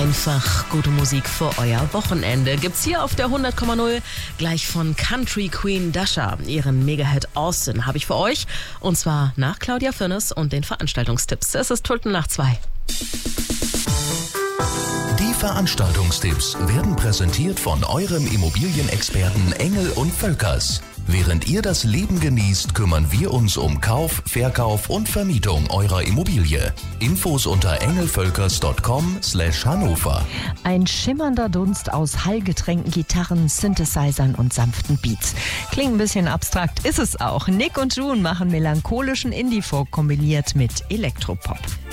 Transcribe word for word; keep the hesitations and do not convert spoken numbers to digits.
Einfach gute Musik für euer Wochenende gibt's hier auf der hundert Komma null. Gleich von Country Queen Dasha. Ihren Megahit Austin habe ich für euch. Und zwar nach Claudia Fürnes und den Veranstaltungstipps. Es ist Tulpen nach zwei. Die Veranstaltungstipps werden präsentiert von eurem Immobilienexperten Engel und Völkers. Während ihr das Leben genießt, kümmern wir uns um Kauf, Verkauf und Vermietung eurer Immobilie. Infos unter engelvölkers punkt com slash Hannover. Ein schimmernder Dunst aus hallgetränkten Gitarren, Synthesizern und sanften Beats. Klingt ein bisschen abstrakt, ist es auch. Nick und June machen melancholischen Indie-Folk kombiniert mit Elektropop.